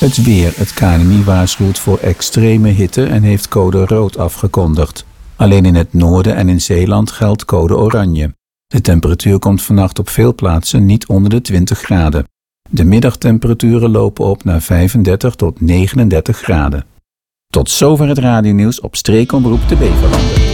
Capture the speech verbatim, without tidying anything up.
Het weer. Het K N M I waarschuwt voor extreme hitte en heeft code rood afgekondigd. Alleen in het noorden en in Zeeland geldt code oranje. De temperatuur komt vannacht op veel plaatsen niet onder de twintig graden. De middagtemperaturen lopen op naar vijfendertig tot negenendertig graden. Tot zover het radionieuws op Streekomroep de Beverlanden.